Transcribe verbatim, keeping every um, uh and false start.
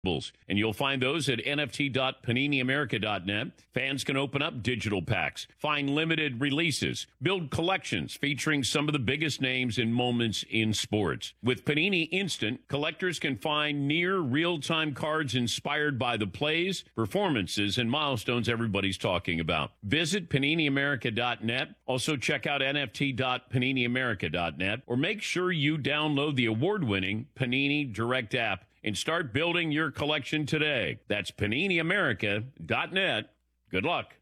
And you'll find those at N F T dot panini america dot net. Fans can open up digital packs, find limited releases, build collections featuring some of the biggest names and moments in sports. With Panini Instant, collectors can find near real-time cards inspired by the plays, performances, and milestones everybody's talking about. Visit panini america dot net. Also check out N F T dot panini america dot net, or make sure you download the award-winning Panini Direct app and start building your collection today. That's panini america dot net. Good luck.